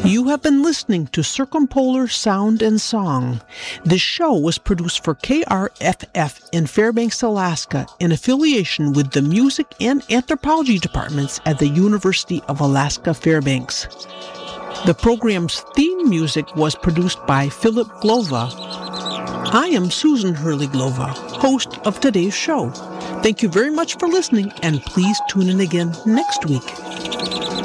You have been listening to Circumpolar Sound and Song. This show was produced for KRFF in Fairbanks, Alaska, in affiliation with the Music and Anthropology departments at the University of Alaska Fairbanks. The program's theme music was produced by Philip Glova. I am Susan Hurley Glova, host of today's show. Thank you very much for listening, and please tune in again next week.